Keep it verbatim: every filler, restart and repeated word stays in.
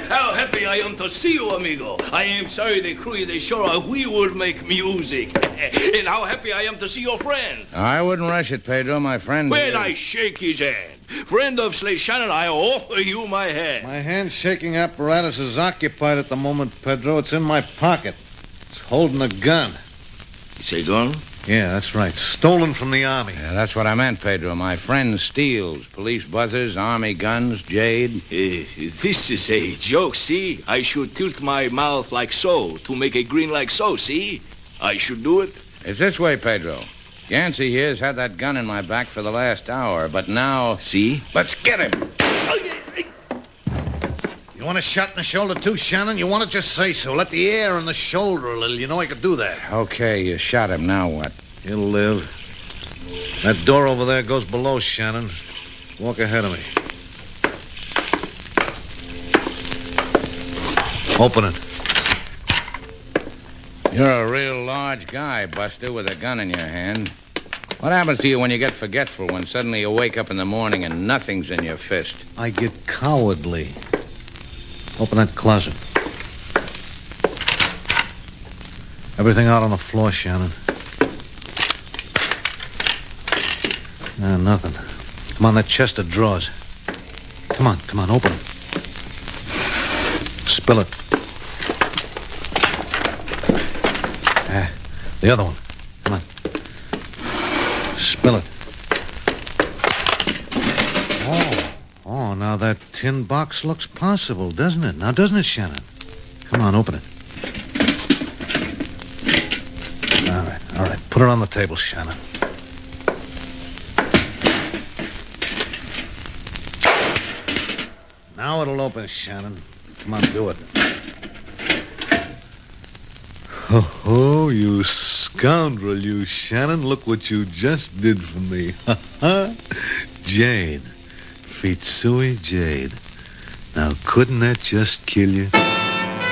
How happy I am to see you, amigo. I am sorry the crew is sure we would make music. And how happy I am to see your friend. I wouldn't rush it, Pedro, my friend. When I shake his hand. Friend of Slay Shannon, I offer you my hand. My hand-shaking apparatus is occupied at the moment, Pedro. It's in my pocket. It's holding a gun. It's a gun? Yeah, that's right. Stolen from the Army. Yeah, that's what I meant, Pedro. My friend steals police buzzers, Army guns, jade. Uh, this is a joke, see? I should tilt my mouth like so to make a grin like so, see? I should do it. It's this way, Pedro. Yancey here's had that gun in my back for the last hour, but now... See? Let's get him. You want a shot in the shoulder, too, Shannon? You want to just say so. Let the air in the shoulder a little. You know I could do that. Okay, you shot him. Now what? He'll live. That door over there goes below, Shannon. Walk ahead of me. Open it. You're a real large guy, Buster, with a gun in your hand. What happens to you when you get forgetful, when suddenly you wake up in the morning and nothing's in your fist? I get cowardly. Open that closet. Everything out on the floor, Shannon. No, nothing. Come on, that chest of drawers. Come on, come on, open it. Spill it. Ah, the other one. Come on. Spill it. Oh, oh, now that tin box looks possible, doesn't it? Now, doesn't it, Shannon? Come on, open it. All right, all right. Put it on the table, Shannon. Now it'll open, Shannon. Come on, do it. Oh, oh, you scoundrel, you, Shannon. Look what you just did for me. Ha ha. Jade. Fitsui Jade. Now, couldn't that just kill you?